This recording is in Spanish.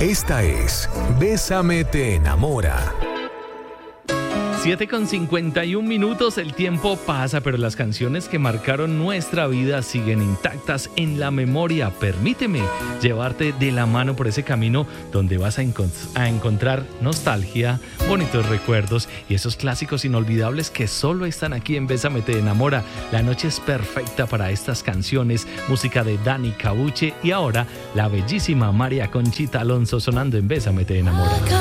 Esta es Bésame te enamora. 7:51, el tiempo pasa, pero las canciones que marcaron nuestra vida siguen intactas en la memoria. Permíteme llevarte de la mano por ese camino donde vas a encontrar nostalgia, bonitos recuerdos y esos clásicos inolvidables que solo están aquí en Bésame te enamora. La noche es perfecta para estas canciones, música de Dani Cabuche y ahora la bellísima María Conchita Alonso sonando en Bésame te enamora.